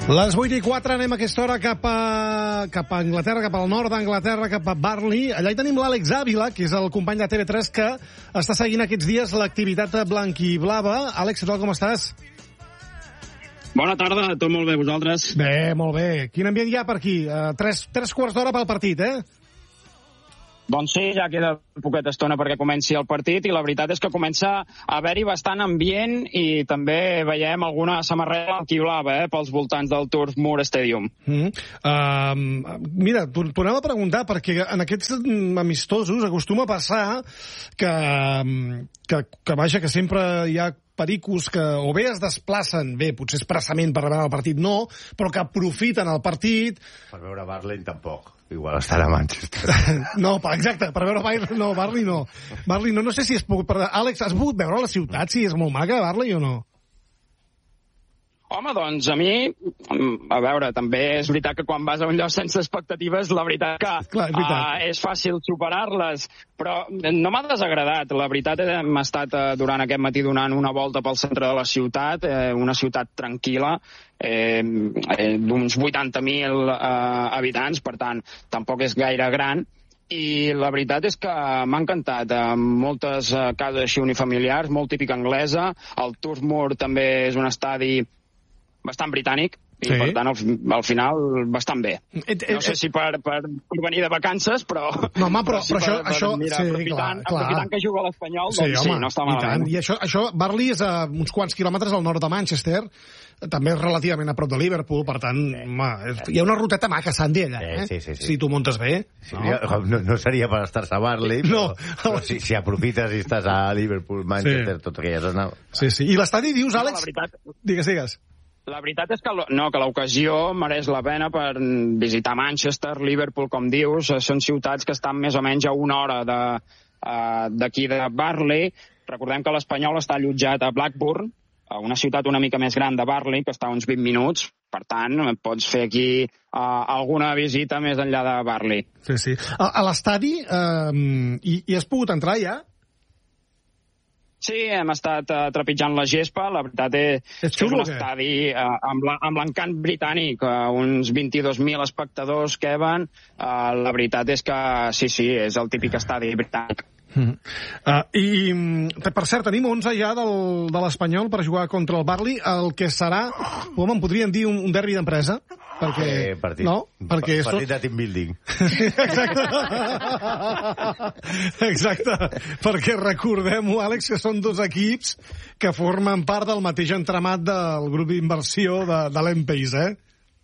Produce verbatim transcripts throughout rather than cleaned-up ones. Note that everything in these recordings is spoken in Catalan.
Les vuit i quatre anem a aquesta hora cap a, cap a Anglaterra, cap al nord d'Anglaterra, cap a Burnley. Allà hi tenim l'Àlex Ávila, que és el company de T V tres que està seguint aquests dies l'activitat blanquiblava. Àlex, què tal, com estàs? Bona tarda, tot molt bé, vosaltres? Bé, molt bé. Quin ambient hi ha per aquí? Uh, tres, tres quarts d'hora pel partit, eh? Doncs sí, ja queda poqueta estona perquè comenci el partit i la veritat és que comença a haver-hi bastant ambient i també veiem alguna samarreta blanquiblava eh, pels voltants del Turf Moor Stadium. Mm -hmm. uh, mira, t'ho anava a preguntar perquè en aquests amistosos acostuma a passar que, que, que vaja, que sempre hi ha pericos que o bé es desplacen, bé, potser expressament per veure el partit no, però que aprofiten el partit... Per veure Barley tampoc. Igual estarà a Manchester. No, exacte, per veure Barley no, Barley no. Barley no, no sé si és pogut... Àlex, has pogut veure la ciutat, si és molt maca, Barley, o no? Home, doncs a mi, a veure, també és veritat que quan vas a un lloc sense expectatives, la veritat que Clar, és, veritat. Uh, és fàcil superar-les, però no m'ha desagradat. La veritat, hem estat uh, durant aquest matí donant una volta pel centre de la ciutat, eh, una ciutat tranquil·la, eh, eh, d'uns vuitanta mil uh, habitants, per tant, tampoc és gaire gran, i la veritat és que m'ha encantat. Moltes uh, cases així unifamiliars, molt típica anglesa, el Turf Moor també és un estadi bastant britànic, i sí. Per tant, al, al final, bastant bé. Et, et, no sé si per, per, per venir de vacances, però... No, home, però, però, si però això... per, això mira, sí, aprofitant, clar, clar. aprofitant que juga a l'Espanyol, sí, doncs home, sí, no està malament. I, I això, això, Barley és a uns quants quilòmetres al nord de Manchester, també és relativament a prop de Liverpool, per tant, sí. home, hi ha una ruteta maca, Sandy, allà, eh? Sí, sí, sí. Si tu muntes bé. Sí, no? No, no seria per estar-se a Barley, però, no. però si, si aprofites i estàs a Liverpool, Manchester, sí. Tot aquella zona... Sí, sí. I l'estadi, dius, Àlex? No, la veritat... Digues, digues. La veritat és que, no, que l'ocasió mereix la pena per visitar Manchester, Liverpool, com dius. Són ciutats que estan més o menys a una hora d'aquí de, uh, de Barley. Recordem que l'Espanyol està allotjat a Blackburn, a una ciutat una mica més gran de Barley, que està a uns vint minuts. Per tant, pots fer aquí uh, alguna visita més enllà de Barley. Sí, sí. A, a l'estadi uh, hi, hi has pogut entrar ja? Sí, hem estat uh, trepitjant la gespa. La veritat és, és, xulo, és un estadi uh, amb l'encant britànic, uh, uns vint-i-dos mil espectadors que van. Uh, la veritat és que sí, sí, és el típic estadi britànic. Mm. Uh, I, per cert, tenim onze ja del, de l'Espanyol per jugar contra el Barley, el que serà, com en podríem dir, un, un derbi d'empresa. Perquè, eh, partit, no? Perquè és partit tot... de team building. Exacte. Exacte. Perquè recordem-ho, Àlex, que són dos equips que formen part del mateix entramat del grup d'inversió de, de l'M-Pace, eh?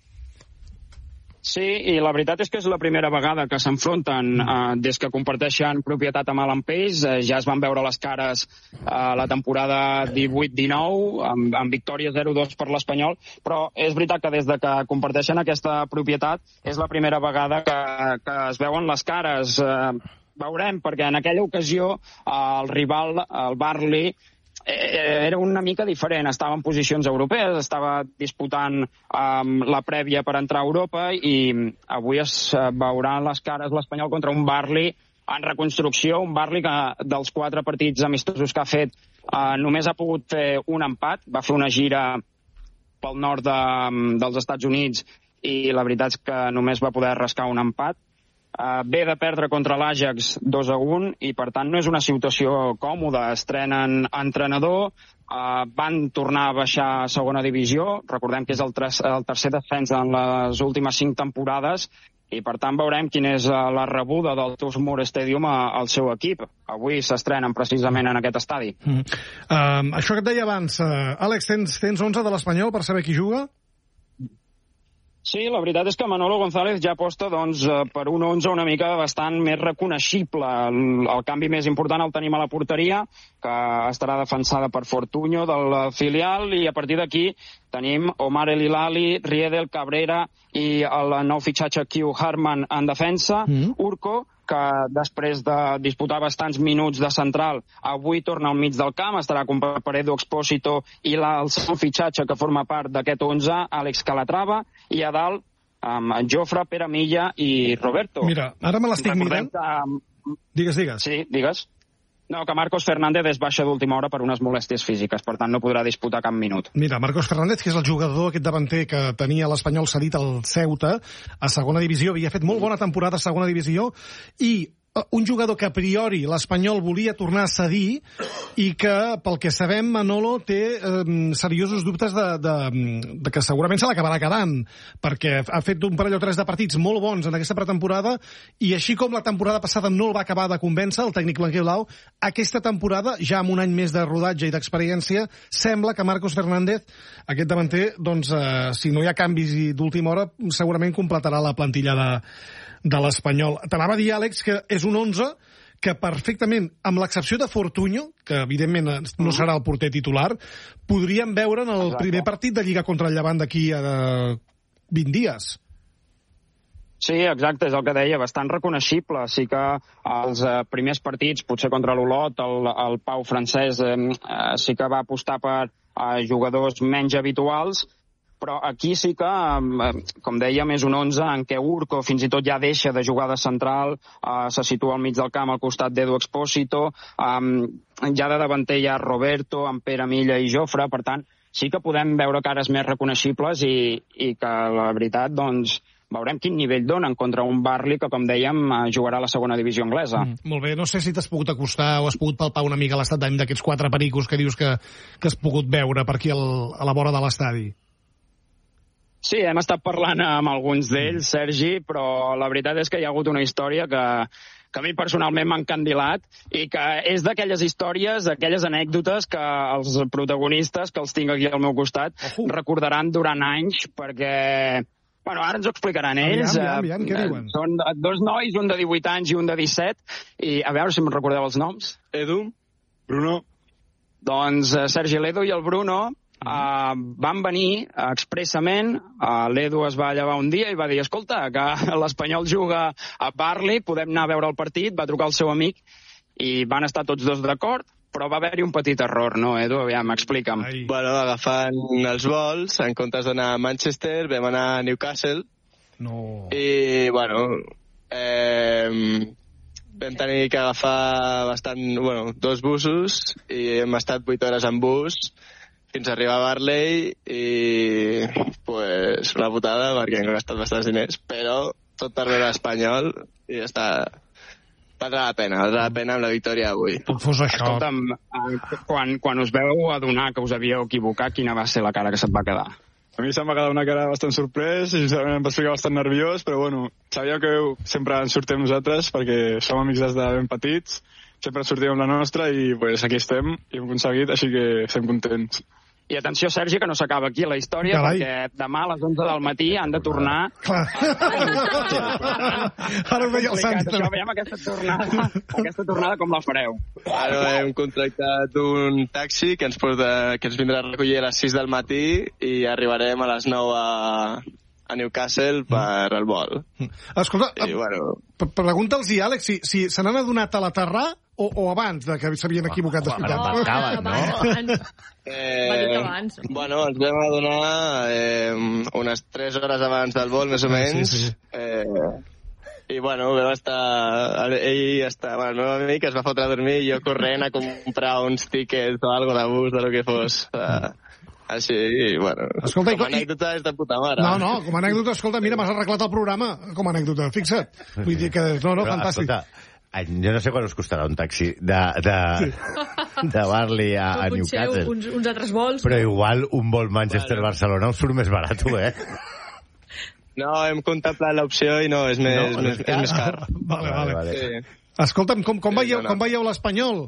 Sí, i la veritat és que és la primera vegada que s'enfronten eh, des que comparteixen propietat amb l'M-Pace. Eh, ja es van veure les cares eh, la temporada divuit dinou, amb, amb victòria zero dos per l'Espanyol, però és veritat que des de que comparteixen aquesta propietat és la primera vegada que, que es veuen les cares. Eh, veurem, perquè en aquella ocasió eh, el rival, el Barley, era una mica diferent, estava en posicions europees, estava disputant um, la prèvia per entrar a Europa i avui es uh, veuran les cares l'Espanyol contra un Barley en reconstrucció, un Barley que dels quatre partits amistosos que ha fet uh, només ha pogut fer un empat, va fer una gira pel nord de, dels Estats Units i la veritat és que només va poder rascar un empat. Uh, ve de perdre contra l'Ajax dos a un i per tant no és una situació còmoda. Estrenen entrenador, uh, van tornar a baixar a segona divisió, recordem que és el, tres, el tercer descens en les últimes cinc temporades i per tant veurem quina és uh, la rebuda del Turf Moor Stadium a, al seu equip. Avui s'estrenen precisament en aquest estadi. Mm. Uh, això que et deia abans, uh, Àlex, tens, tens onze de l'Espanyol per saber qui juga? Sí, la veritat és que Manolo González ja aposta doncs, per un onze una mica bastant més reconeixible. El, el canvi més important el tenim a la porteria, que estarà defensada per Fortunyo del filial, i a partir d'aquí tenim Omar El Hilali, Riedel, Cabrera i el nou fitxatge Q Harman en defensa, mm. Urco, que després de disputar bastants minuts de central, avui torna al mig del camp, estarà com Paredo, Expósito i la, el segon fitxatge que forma part d'aquest onze, Àlex Calatrava, i a dalt amb Jofre, Pere Milla i Roberto. Mira, ara me l'estic mirant. Que... Digues, digues. Sí, digues. No, que Marcos Fernández és baixa d'última hora per unes molèsties físiques, per tant no podrà disputar cap minut. Mira, Marcos Fernández, que és el jugador, aquest davanter que tenia l'Espanyol cedit al Ceuta, a segona divisió, havia fet molt bona temporada a segona divisió, i un jugador que a priori l'Espanyol volia tornar a cedir i que, pel que sabem, Manolo té eh, seriosos dubtes de, de, de que segurament se l'acabarà quedant, perquè ha fet un parell o tres de partits molt bons en aquesta pretemporada i així com la temporada passada no el va acabar de convèncer, el tècnic blanquiblau, aquesta temporada, ja amb un any més de rodatge i d'experiència, sembla que Marcos Fernández, aquest davanter, doncs, eh, si no hi ha canvis d'última hora, segurament completarà la plantilla de de l'Espanyol. T'anava a dir, Àlex, que és un onze que perfectament, amb l'excepció de Fortunyo, que evidentment no serà el porter titular, podríem veure en el Exacte. primer partit de Lliga contra el Llevant d'aquí a vint dies. Sí, exacte, és el que deia, bastant reconeixible. Sí que els eh, primers partits, potser contra l'Olot, el, el Pau francès eh, sí que va apostar per eh, jugadors menys habituals, però aquí sí que, com dèiem, és un onze en què Urco fins i tot ja deixa de jugar de central, eh, se situa al mig del camp al costat d'Edu Expósito, eh, ja de davanter hi ha Roberto, en Pere Milla i Jofre, per tant, sí que podem veure cares més reconeixibles i, i que la veritat, doncs, veurem quin nivell donen contra un Barley que, com dèiem, jugarà a la segona divisió anglesa. Mm, molt bé, no sé si t'has pogut acostar o has pogut palpar una mica l'estat d'any d'aquests quatre pericos que dius que, que has pogut veure per aquí al, a la vora de l'estadi. Sí, hem estat parlant amb alguns d'ells, Sergi, però la veritat és que hi ha hagut una història que, que a mi personalment m'ha encandilat i que és d'aquelles històries, d'aquelles anècdotes que els protagonistes, que els tinc aquí al meu costat, uh-huh. recordaran durant anys, perquè... Bueno, ara ens ho explicaran ells. Aviam, aviam, aviam, què diuen? Són dos nois, un de divuit anys i un de disset, i a veure si em recordeu els noms. Edu, Bruno. Doncs Sergi, l'Edu i el Bruno Uh, van venir uh, expressament, uh, l'Edu es va llevar un dia i va dir, escolta, que l'Espanyol juga a Barley, podem anar a veure el partit, va trucar el seu amic i van estar tots dos d'acord, però va haver-hi un petit error, no, Edu? Aviam, explica'm. Ai. Bueno, agafant els vols, en comptes d'anar a Manchester, vam anar a Newcastle. No. I, bueno, eh, vam tenir que agafar bastant, bueno, dos busos i hem estat vuit hores en bus fins a arribar a Barley i pues una putada perquè hem gastat bastants diners, però tot per veure l'Espanyol i ja està. Valdrà la pena, valdrà la pena amb la victòria d'avui. Fos això. Escolta'm, quan, quan us veu adonar que us havíeu equivocat, quina va ser la cara que se't va quedar? A mi se'm va quedar una cara bastant sorprès i sincerament em vaig ficar bastant nerviós, però bueno, sabíeu que sempre ens sortim nosaltres perquè som amics des de ben petits, sempre ens sortim amb la nostra i pues, aquí estem i hem aconseguit, així que estem contents. I atenció, Sergi, que no s'acaba aquí la història, Carai. perquè demà a les onze del matí han de tornar... Clar. Ara ho veia el Santi. Això, veiem aquesta tornada, aquesta tornada com la fareu. Ara hem contractat un taxi que ens, porta, que ens vindrà a recollir a les sis del matí i arribarem a les nou a, a Newcastle per al vol. Escolta, I, bueno... pregunta'ls, Àlex, si, si se n'han adonat a l'aterrar o, o abans de que s'havien equivocat d'hospital? No, abans, no? Eh, abans. Bueno, ens vam adonar eh, unes tres hores abans del vol, més o menys. Sí, sí. Eh, I, bueno, vam estar... Ell està... Bueno, el meu amic es va fotre a dormir i jo corrent a comprar uns tickets o alguna de bus, de lo que fos. Uh, així, i, bueno... Escolta, com a anècdota és de puta mare. No, no, com a anècdota, escolta, mira, m'has arreglat el programa com a anècdota, fixa't. Vull dir que... No, no, però, fantàstic. Escolta, jo no sé quan us costarà un taxi de, de, sí. de Barley a, a Newcastle. Uns, uns altres vols. Però igual un vol Manchester-Barcelona us surt més barat, eh? No, hem contemplat l'opció i no, és més, no, més, és més car. Vale, vale. vale. Sí. Escolta'm, com, com, veieu, com veieu l'Espanyol?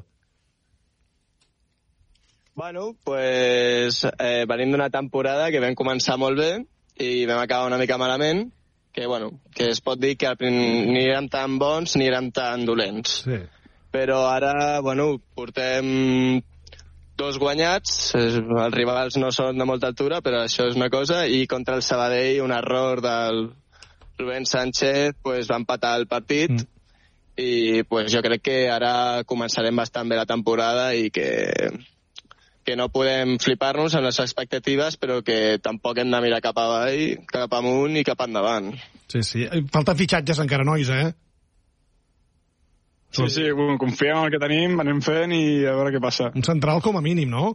Bueno, pues eh, venim d'una temporada que vam començar molt bé i vam acabar una mica malament, que, bueno, que es pot dir que ni érem tan bons ni érem tan dolents. Sí. Però ara, bueno, portem dos guanyats, els rivals no són de molta altura, però això és una cosa, i contra el Sabadell un error del Rubén Sánchez pues, va empatar el partit, mm. i pues, jo crec que ara començarem bastant bé la temporada i que... que no podem flipar-nos amb les expectatives, però que tampoc hem de mirar cap avall, cap amunt i cap endavant. Sí, sí. Falten fitxatges encara, nois, eh? Sí, sí, confiem en el que tenim, anem fent i a veure què passa. Un central com a mínim, no?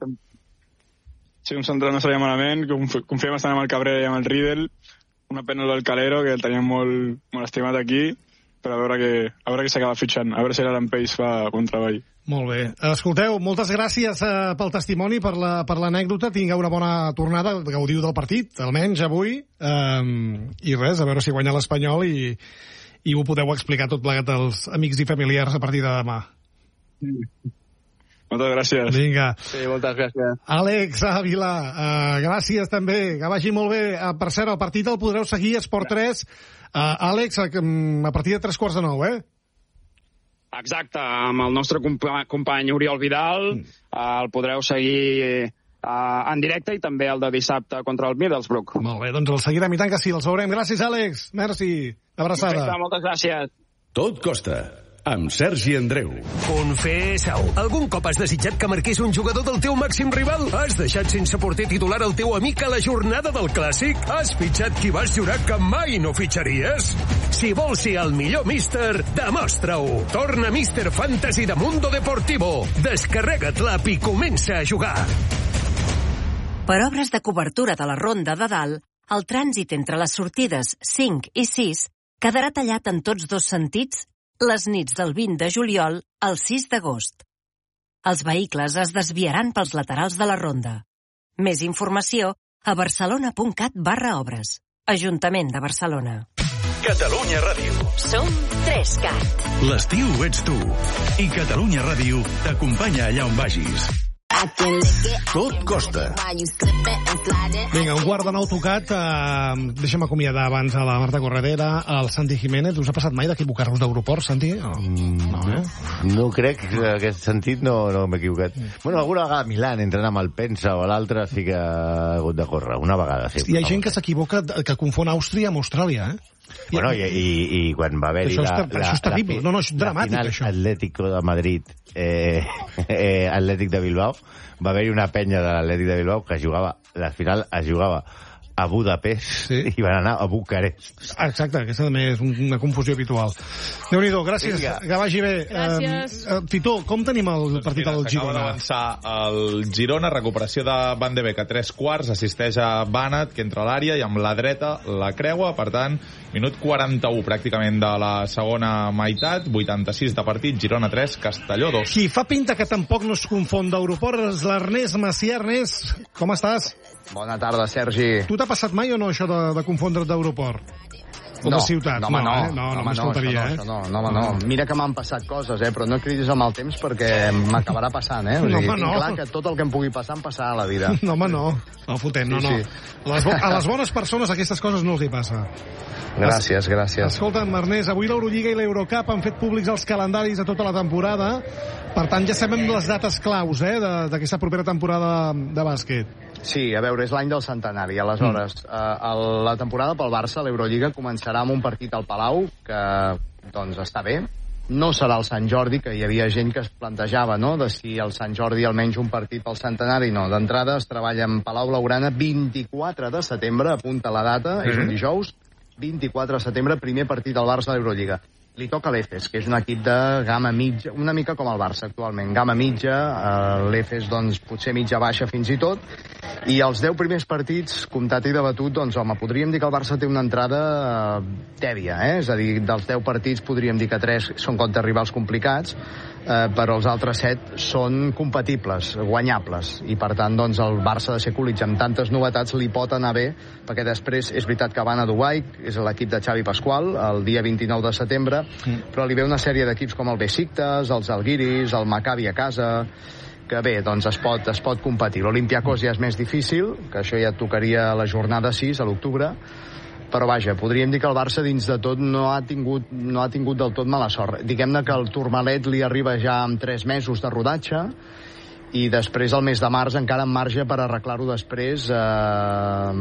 Sí, un central no seria malament, confiem bastant amb el Cabrera i amb el Riedel, una pena del Calero, que el teníem molt, molt estimat aquí, però a veure què, a veure què s'acaba fitxant, a veure si l'Arampeix fa bon treball. Molt bé. Escolteu, moltes gràcies eh, pel testimoni, per la, per l'anècdota. Tingueu una bona tornada, gaudiu del partit, almenys avui. Eh, I res, a veure si guanya l'Espanyol i, i ho podeu explicar tot plegat als amics i familiars a partir de demà. Mm. Moltes gràcies. Vinga. Sí, moltes gràcies. Àlex Ávila, uh, gràcies també, que vagi molt bé. Uh, per cert, el partit el podreu seguir a Esport tres. Uh, Àlex, a, a partir de tres quarts de nou, eh? Exacte, amb el nostre compa company Oriol Vidal, mm. uh, el podreu seguir uh, en directe i també el de dissabte contra el Middlesbrough. Molt bé, doncs el seguirem i tant que sí, el sabrem. Gràcies, Àlex. Merci. Abraçada. Perfecte, moltes gràcies. Tot costa, amb Sergi Andreu. Confessa-ho. Algun cop has desitjat que marqués un jugador del teu màxim rival? Has deixat sense porter titular el teu amic a la jornada del Clàssic? Has fitxat qui vas jurar que mai no fitxaries? Si vols ser el millor míster, demostra-ho. Torna Míster Fantasy de Mundo Deportivo. Descarrega't l'app i comença a jugar. Per obres de cobertura de la Ronda de Dalt, el trànsit entre les sortides cinc i sis quedarà tallat en tots dos sentits les nits del vint de juliol al sis d'agost. Els vehicles es desviaran pels laterals de la ronda. Més informació a barcelona.cat barra obres. Ajuntament de Barcelona. Catalunya Ràdio. Som tres cat. L'estiu ets tu. I Catalunya Ràdio t'acompanya allà on vagis. Tot costa. Vinga, un quart de nou tocat. Uh, deixa'm acomiadar abans a la Marta Corredera, al Santi Jiménez. Us ha passat mai d'equivocar-vos d'aeroport, Santi? Oh. Mm, no, eh? no crec que en aquest sentit no, no m'he equivocat. Mm. Bueno, alguna vegada a Milán, entrant amb el Pensa o l'altre, sí que ha hagut de córrer. Una vegada, sí. Hi ha gent que s'equivoca, que confon Àustria amb Austràlia, eh? Bueno, i, i, i quan va haver-hi això, la, és, la, això és terrible, la, no, no, és dramàtic, la final això. Atlético de Madrid, eh, eh, Atlètic de Bilbao, va haver-hi una penya de l'Atlètic de Bilbao que jugava, la final es jugava a Budapest, sí, i van anar a Bucarest. Exacte, aquesta també és una confusió habitual. Déu-n'hi-do, gràcies, Vinga. Que vagi bé. Gràcies. Uh, Tito, com tenim el doncs partit mira, al Girona? Acaba d'avançar el Girona, recuperació de Van de Beek a tres quarts, assisteix a Banat, que entra a l'àrea, i amb la dreta la creua, per tant, minut quaranta-u pràcticament de la segona meitat, vuitanta-sis de partit, Girona tres, Castelló dos. Qui fa pinta que tampoc no es confon d'aeroport és l'Ernest Macià. Ernest, com estàs? Bona tarda, Sergi. Tu t'ha passat mai o no això de, de confondre't d'aeroport? O no, de ciutat? No, home, no. No, eh? no, no, no m'escoltaria, eh? No, no, home, no. Mira que m'han passat coses, eh? Però no et cridis amb el temps perquè m'acabarà passant, eh? O sigui, no, home, tinc no. clar que tot el que em pugui passar em passarà a la vida. No, home, no. No fotem, no, sí, no. Sí. A, les bo a les bones persones aquestes coses no els hi passa. Gràcies, gràcies. Escolta'm, Ernest, avui l'Eurolliga i l'Eurocup han fet públics els calendaris de tota la temporada. Per tant, ja sabem les dates claus, eh, d'aquesta propera temporada de bàsquet. Sí, a veure, és l'any del centenari. Aleshores, mm. eh, la temporada pel Barça, l'Eurolliga, començarà amb un partit al Palau, que, doncs, està bé. No serà el Sant Jordi, que hi havia gent que es plantejava, no?, de si el Sant Jordi almenys un partit pel centenari. No, d'entrada es treballa en Palau Blaugrana vint-i-quatre de setembre, apunta la data, mm. és un dijous, vint-i-quatre de setembre, primer partit del Barça a l'Eurolliga. Li toca l'Efes, que és un equip de gamma mitja, una mica com el Barça actualment, gamma mitja, eh, l'Efes doncs potser mitja baixa fins i tot, i els deu primers partits, comptat i debatut, doncs home, podríem dir que el Barça té una entrada eh, tèbia, eh? És a dir, dels deu partits podríem dir que tres són contra rivals complicats, eh, però els altres set són compatibles, guanyables, i per tant doncs el Barça de ser Kulic amb tantes novetats li pot anar bé, perquè després és veritat que van a Dubai, és l'equip de Xavi Pasqual, el dia vint-i-nou de setembre, Mm. però li ve una sèrie d'equips com el Besiktas, els Algiris, el Maccabi a casa, que bé, doncs es pot, es pot competir. L'Olympiakos ja és més difícil, que això ja et tocaria a la jornada sis, a l'octubre, però vaja, podríem dir que el Barça dins de tot no ha tingut, no ha tingut del tot mala sort. Diguem-ne que el Tourmalet li arriba ja amb tres mesos de rodatge, i després el mes de març encara en marge per arreglar-ho després eh,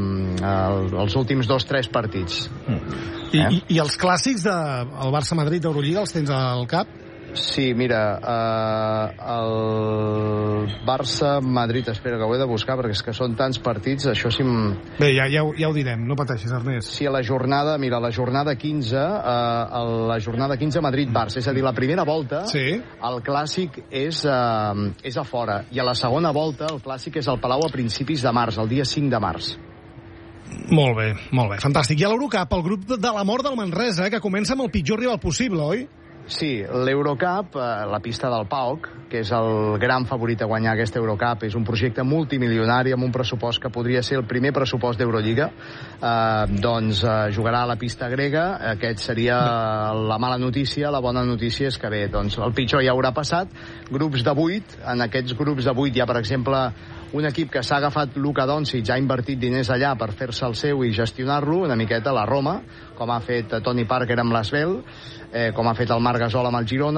els últims dos tres partits. Mm. I, eh? i, I els clàssics del de, Barça-Madrid d'Eurolliga els tens al cap? Sí, mira, eh, el Barça-Madrid, espera, que ho he de buscar, perquè és que són tants partits, això sí... M... Bé, ja, ja, ja ho direm, no pateixis, Ernest. Sí, a la jornada, mira, la jornada quinze, eh, la jornada quinze Madrid-Barça, és a dir, la primera volta, sí. El clàssic és, eh, és a fora, i a la segona volta el clàssic és al Palau a principis de març, el dia cinc de març. Molt bé, molt bé, fantàstic. I a l'Eurocup, el grup de la mort del Manresa, que comença amb el pitjor rival possible, oi? Sí, l'Eurocup, eh, la pista del P A O C, que és el gran favorit a guanyar aquesta Eurocup, és un projecte multimilionari amb un pressupost que podria ser el primer pressupost d'Eurolliga. Eh, doncs eh, jugarà a la pista grega, aquest seria la mala notícia. La bona notícia és que bé, doncs el pitjor ja haurà passat. Grups de vuit, en aquests grups de vuit hi ha, per exemple, un equip que s'ha agafat Luka Doncic, ha invertit diners allà per fer-se el seu i gestionar-lo, una miqueta la Roma, com ha fet Tony Parker amb l'Asvel, eh, com ha fet el Marc Gasol amb el Girona.